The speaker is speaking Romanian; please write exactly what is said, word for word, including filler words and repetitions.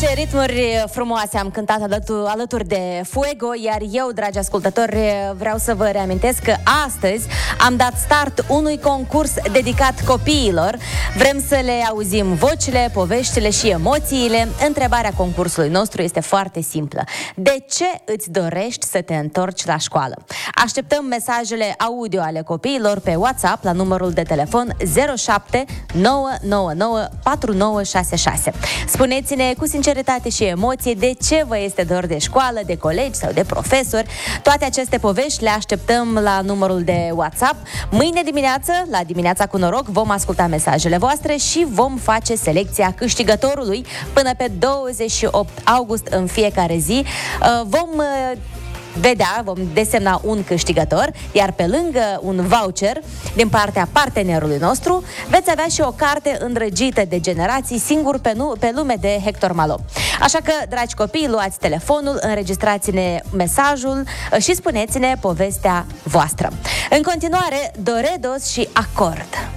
Ce ritmuri frumoase am cântat alături, alături de Fuego, iar eu, dragi ascultători, vreau să vă reamintesc că astăzi am dat start unui concurs dedicat copiilor. Vrem să le auzim vocile, poveștile și emoțiile. Întrebarea concursului nostru este foarte simplă. De ce îți dorești să te întorci la școală? Așteptăm mesajele audio ale copiilor pe WhatsApp la numărul de telefon zero șapte nouă nouă nouă patru nouă șase șase. Spuneți-ne cu sinceritate și emoție de ce vă este dor de școală, de colegi sau de profesori. Toate aceste povești le așteptăm la numărul de WhatsApp. Mâine dimineață, la Dimineața cu Noroc, vom asculta mesajele voastre și vom face selecția câștigătorului până pe douăzeci și opt august în fiecare zi. Vom vedea, vom desemna un câștigător, iar pe lângă un voucher din partea partenerului nostru, veți avea și o carte îndrăgită de generații, singur pe, nu, pe lume, de Hector Malot. Așa că, dragi copii, luați telefonul, înregistrați-ne mesajul și spuneți-ne povestea voastră. În continuare, do, re, dos și acord.